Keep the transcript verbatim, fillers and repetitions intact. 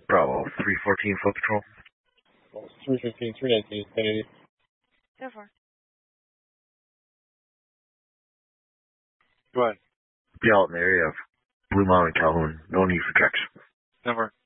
Bravo, three fourteen Foot Patrol. Well, three fifteen, three nineteen, ten eighty. Go for it. Go ahead. Be out in the area of Blue Mountain, Calhoun. No need for checks. Never.